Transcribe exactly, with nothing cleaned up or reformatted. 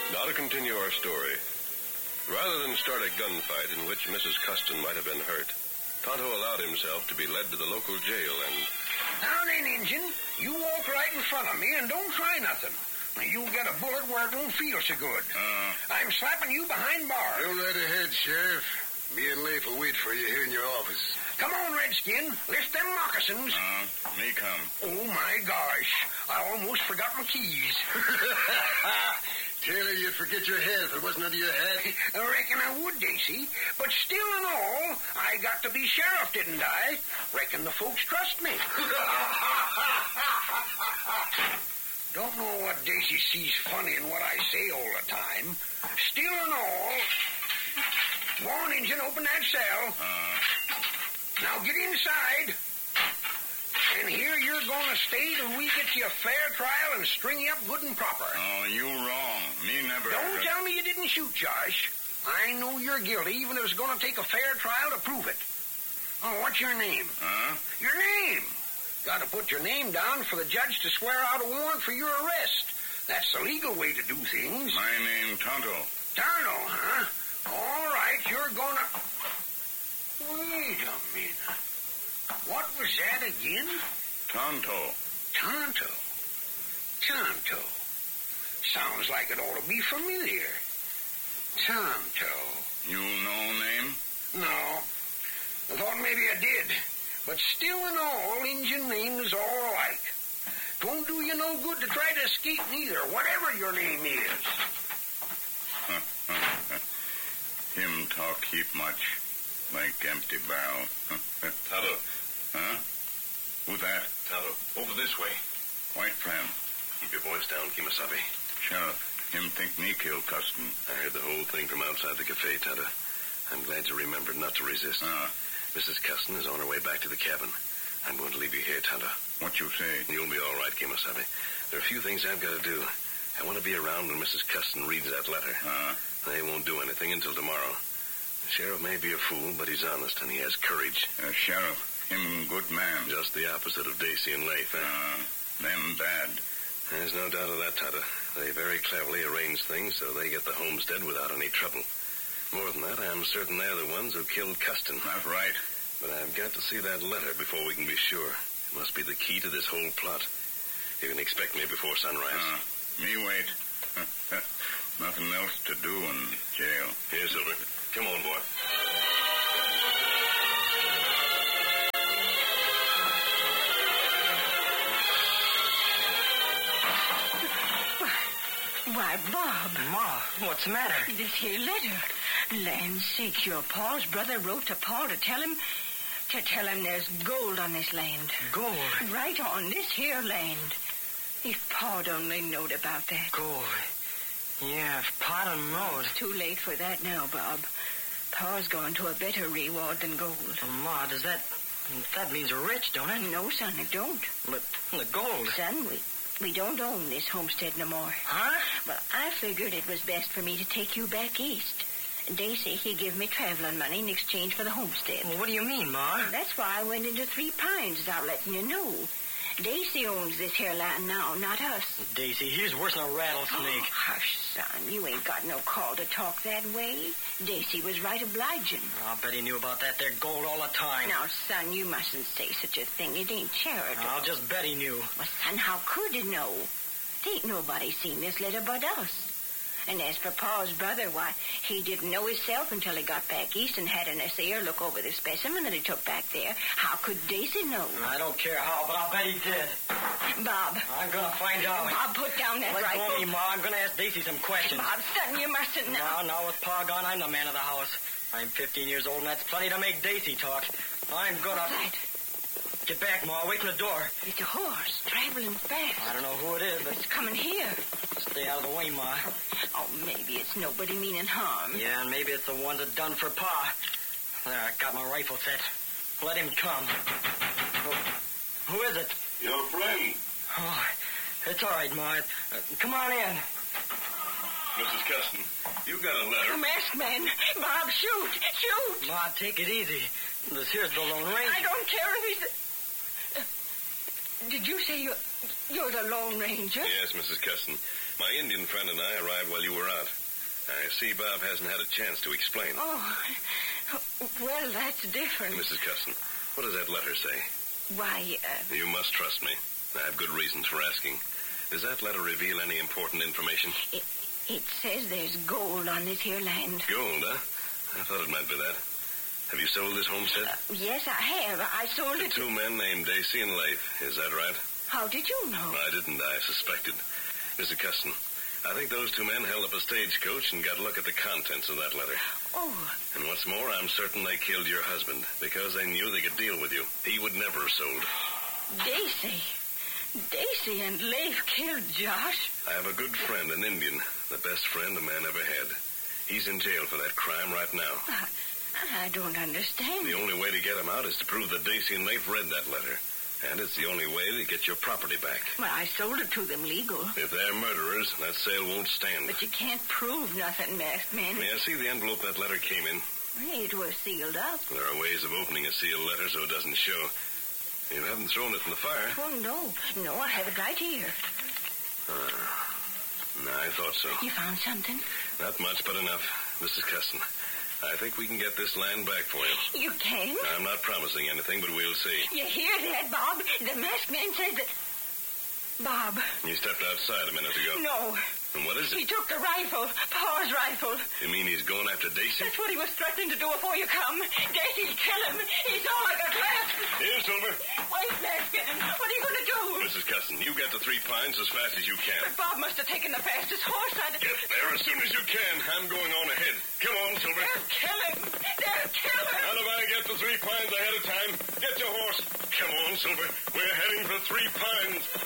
Now to continue our story. Rather than start a gunfight in which Missus Custon might have been hurt, Tonto allowed himself to be led to the local jail and... Now then, Injun, you walk right in front of me and don't try nothing. You'll get a bullet where it won't feel so good. Uh, I'm slapping you behind bars. Go right ahead, Sheriff. Me and Leif will wait for you here in your office. Come on, Redskin. Lift them moccasins. Uh, me come. Oh, my gosh. I almost forgot my keys. Taylor, you'd forget your head if it wasn't under your hat. I reckon I would, Daisy. But still and all, I got to be sheriff, didn't I? Reckon the folks trust me. Don't know what Daisy sees funny in what I say all the time. Still and all... Go on, Injun, open that cell. Uh, now get inside. And here you're going to stay till we get you a fair trial and string you up good and proper. Oh, you wrong. Me never... Don't tell me you didn't shoot, Josh. I know you're guilty, even if it's going to take a fair trial to prove it. Oh, what's your name? Huh? Your name. Got to put your name down for the judge to swear out a warrant for your arrest. That's the legal way to do things. My name, Tonto. Tonto, huh? All right, you're gonna... Wait a minute. What was that again? Tonto. Tonto. Tonto. Sounds like it ought to be familiar. Tonto. You know name? No. I thought maybe I did. But still and all, Injun names all alike. Don't do you no good to try to escape neither, whatever your name is. Him talk heap much, like empty barrel. Tonto. Huh? Who that? Tonto, over this way. White friend. Keep your voice down, Kimasabi. Sheriff, him think me kill Custon. I heard the whole thing from outside the cafe, Tonto. I'm glad you remembered not to resist. Ah. Missus Custon is on her way back to the cabin. I'm going to leave you here, Tonto. What you say? You'll be all right, Kimasabi. There are a few things I've got to do. I want to be around when Missus Custon reads that letter. Ah. They won't do anything until tomorrow. The sheriff may be a fool, but he's honest and he has courage. Uh, Sheriff, him good man. Just the opposite of Daisy and Leif, eh? Uh, them bad. There's no doubt of that, Tonto. They very cleverly arrange things so they get the homestead without any trouble. More than that, I'm certain they're the ones who killed Custon. That's right. But I've got to see that letter before we can be sure. It must be the key to this whole plot. You can expect me before sunrise. Uh, me wait. Nothing else to do in jail. Here, Silver. Come on, boy. Why, why, Bob. Ma, what's the matter? This here letter. Land's sake, your Paul's brother wrote to Paul to tell him, to tell him there's gold on this land. Gold? Right on this here land. If Pa'd only knowed about that. Gold. Yeah, if Pa don't know it. It's too late for that now, Bob. Pa's gone to a better reward than gold. Well, Ma, does that... That means rich, don't it? No, son, it don't. But the gold... Son, we, we don't own this homestead no more. Huh? Well, I figured it was best for me to take you back east. Daisy, he give me traveling money in exchange for the homestead. Well, what do you mean, Ma? That's why I went into Three Pines without letting you know. Daisy owns this here land now, not us. Daisy, he's worse than a rattlesnake. Oh, hush, son. You ain't got no call to talk that way. Daisy was right obliging. I'll bet he knew about that there gold all the time. Now, son, you mustn't say such a thing. It ain't charitable. I'll just bet he knew. Well, son, how could he know? Ain't nobody seen this letter but us. And as for Pa's brother, why, he didn't know himself until he got back east and had an assayer look over the specimen that he took back there. How could Daisy know? I don't care how, but I'll bet he did. Bob. I'm going to find out. Bob, put down that Let rifle. go of me, Ma. I'm going to ask Daisy some questions. Bob, son, you mustn't know. No, no, with Pa gone, I'm the man of the house. I'm fifteen years old, and that's plenty to make Daisy talk. I'm going to... Right. Get back, Ma. Wait from the door. It's a horse, traveling fast. I don't know who it is, but... It's coming here. Stay out of the way, Ma. Oh, maybe it's nobody meaning harm. Yeah, and maybe it's the ones that done for Pa. There, I got my rifle set. Let him come. Who, who is it? Your friend. Oh, it's all right, Ma. Uh, come on in. Missus Custon, you got a letter. A masked man. Bob, shoot. Shoot. Ma, take it easy. This here's the Lone Ranger. I don't care if he's... Uh, did you say you're, you're the Lone Ranger? Yes, Missus Custon. My Indian friend and I arrived while you were out. I see Bob hasn't had a chance to explain. Oh, well, that's different. Missus Cusson, what does that letter say? Why, uh... You must trust me. I have good reasons for asking. Does that letter reveal any important information? It, it says there's gold on this here land. Gold, huh? I thought it might be that. Have you sold this homestead? Uh, yes, I have. I sold to it... two men named Dacey and Leif. Is that right? How did you know? I didn't. I suspected. Mister Custon, I think those two men held up a stagecoach and got a look at the contents of that letter. Oh. And what's more, I'm certain they killed your husband because they knew they could deal with you. He would never have sold. Dacey. Dacey and Leif killed Josh? I have a good friend, an Indian, the best friend a man ever had. He's in jail for that crime right now. I, I don't understand. The only way to get him out is to prove that Dacey and Leif read that letter. And it's the only way to get your property back. Well, I sold it to them legal. If they're murderers, that sale won't stand. But you can't prove nothing, masked man. May I see the envelope that letter came in? It was sealed up. There are ways of opening a sealed letter so it doesn't show. You haven't thrown it in the fire. Oh, no. No, I have it right here. Ah. No, I thought so. You found something? Not much, but enough. Missus Custon, I think we can get this land back for you. You can? I'm not promising anything, but we'll see. You hear that, Bob? The masked man says that... Bob. You stepped outside a minute ago. No. And what is it? He took the rifle, Pa's rifle. You mean he's going after Dacey? That's what he was threatening to do before you come. Dacey'll kill him. He's all I got left. Here, Silver. Wait, masked man. What are you going to do? Missus Custon, you get to Three Pines as fast as you can. But Bob must have taken the fastest horse. I'd... Get there as soon as you can. I'm going on ahead. Come on, Silver. They'll kill him. They'll kill him. How do I get to Three Pines ahead of time? Get your horse. Come on, Silver. We're heading for Three Pines.